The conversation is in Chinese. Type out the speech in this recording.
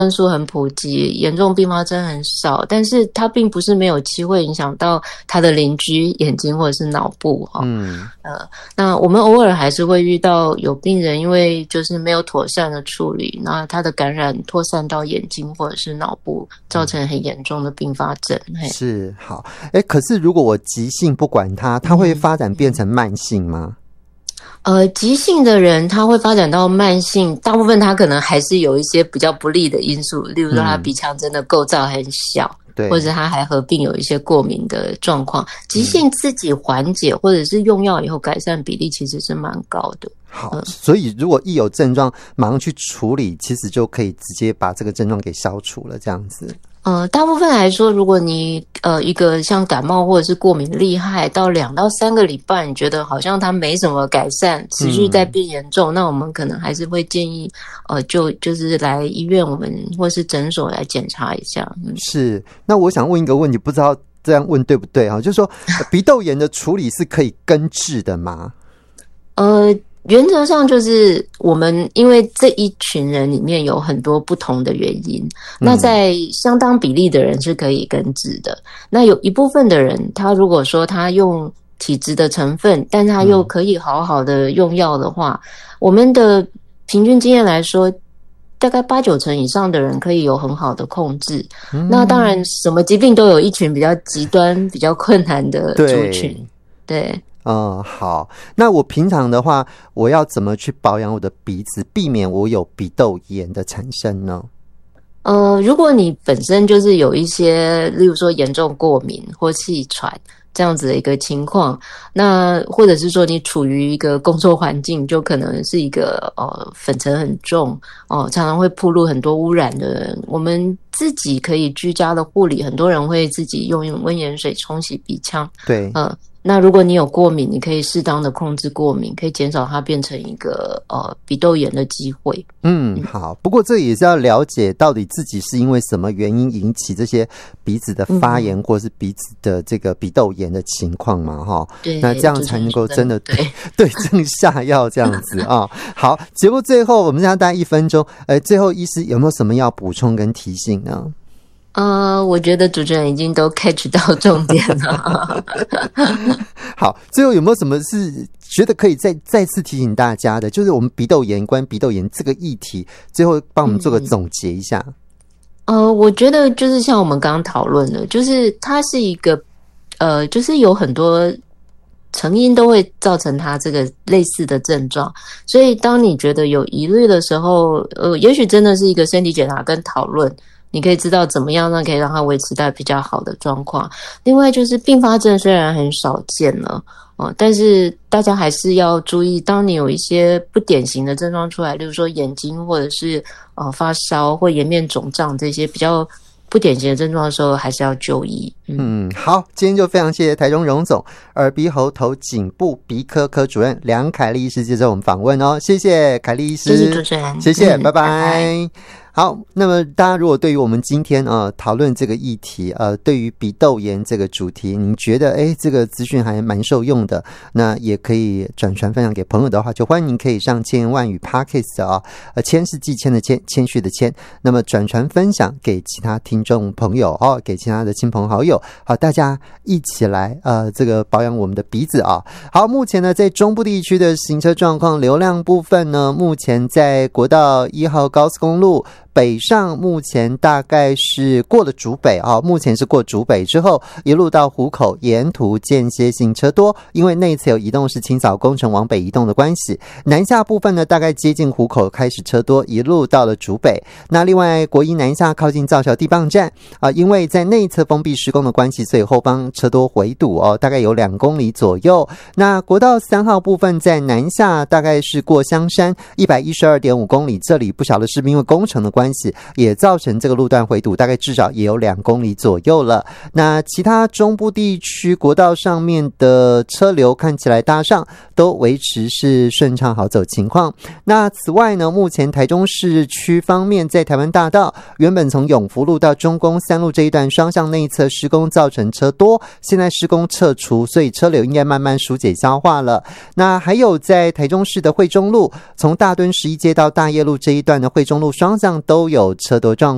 素很普及，严重并发症很少，但是它并不是没有机会影响到他的邻居眼睛或者是脑部哈。那我们偶尔还是会遇到有病人因为就是没有妥善的处理，那他的感染扩散到眼睛或者是脑部，造成很严重的并发症。 是，好，可是如果我急性不管它会发展变成慢性吗？ 急性的人他会发展到慢性，大部分他可能还是有一些比较不利的因素，例如说他鼻腔真的构造很小，或者他还合并有一些过敏的状况。急性自己缓解或者是用药以后改善比例其实是蛮高的。 好，所以如果一有症状马上去处理，其实就可以直接把这个症状给消除了，这样子。 大部分来说，如果你一个像感冒或者是过敏厉害到2到3个礼拜，你觉得好像它没什么改善，持续在变严重，那我们可能还是会建议就是来医院我们或是诊所来检查一下。 是，那我想问一个问题，不知道这样问对不对就是说鼻窦炎的处理是可以根治的吗？ 原则上就是我们因为这一群人里面有很多不同的原因，那在相当比例的人是可以根治的。那有一部分的人，他如果说他用体质的成分，但他又可以好好的用药的话，我们的平均经验来说，大概8-9成以上的人可以有很好的控制。那当然什么疾病都有一群比较极端比较困难的族群。对好，那我平常的话，我要怎么去保养我的鼻子，避免我有鼻窦炎的产生呢？ 如果你本身就是有一些，例如说严重过敏或气喘这样子的一个情况，那或者是说你处于一个工作环境，就可能是一个粉尘很重常常会暴露很多污染的人，我们自己可以居家的护理，很多人会自己用温盐水冲洗鼻腔。对，那如果你有过敏，你可以适当的控制过敏，可以减少它变成一个鼻窦炎的机会。 好，不过这也是要了解到底自己是因为什么原因引起这些鼻子的发炎或是鼻子的这个鼻窦炎的情况嘛对，那这样才能够真的对症下药这样子好，节目最后我们现在大概1分钟，最后医师有没有什么要补充跟提醒呢？ 我觉得主持人已经都 catch 到重点了。 好，最后有没有什么是觉得可以再次提醒大家的，就是我们鼻窦炎关于鼻窦炎这个议题，最后帮我们做个总结一下。 我觉得就是像我们刚刚讨论的，就是它是一个就是有很多成因都会造成它这个类似的症状，所以当你觉得有疑虑的时候，也许真的是一个身体检查跟讨论，你可以知道怎么样可以让它维持在比较好的状况。另外就是并发症虽然很少见了但是大家还是要注意，当你有一些不典型的症状出来，例如说眼睛或者是发烧或颜面肿胀这些比较不典型的症状的时候，还是要就医。 好，今天就非常谢谢台中荣总耳鼻喉头颈部鼻科科主任梁凯丽医师接受我们访问谢谢凯丽医师， 谢谢主持人， 谢谢，拜拜。好，那么大家如果对于我们今天讨论这个议题对于鼻窦炎这个主题，您觉得这个资讯还蛮受用的，那也可以转传分享给朋友的话，就欢迎您可以上千言万语 Podcast 谦是季谦的谦，谦虚的谦，那么转传分享给其他听众朋友给其他的亲朋好友，好，大家一起来这个保养我们的鼻子好，目前呢在中部地区的行车状况流量部分呢，目前在国道1号高速公路北上目前大概是过了竹北目前是过竹北之后一路到湖口，沿途间歇性车多，因为那一次有移动式清扫工程往北移动的关系。南下部分呢大概接近湖口开始车多，一路到了竹北。那另外国一南下靠近造桥地磅站因为在内侧封闭施工的关系，所以后方车多回堵大概有2公里左右。那国道3号部分在南下大概是过香山 112.5 公里，这里不晓得是不是因为工程的关系也造成这个路段回堵，大概至少也有2公里左右了。那其他中部地区国道上面的车流看起来大上都维持是顺畅好走情况。那此外呢，目前台中市区方面，在台湾大道原本从永福路到中宫3路这一段双向内侧施工造成车多，现在施工撤除，所以车流应该慢慢疏解消化了。那还有在台中市的惠中路从大墩11街到大业路这一段的惠中路双向都有车多状况。